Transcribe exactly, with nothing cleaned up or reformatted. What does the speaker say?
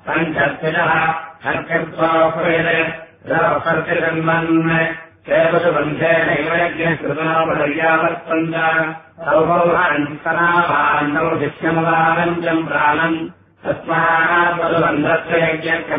पञ्चत्रिजः हर्कत्वापवेदर्तिजन्मन् केवलबन्धेनैव यज्ञकृतनापर्यावर्तन्त सौभौहान्तनाभान्नौ शिष्यमवानञ्जम् प्राणम् तस्मात् बलबन्धस्य यज्ञ